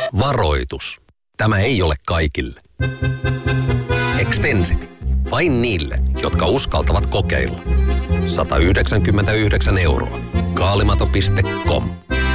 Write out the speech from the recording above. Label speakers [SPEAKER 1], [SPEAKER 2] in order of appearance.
[SPEAKER 1] Varoitus. Tämä ei ole kaikille. Extensity. Vain niille, jotka uskaltavat kokeilla. 199 €. Kaalimato.com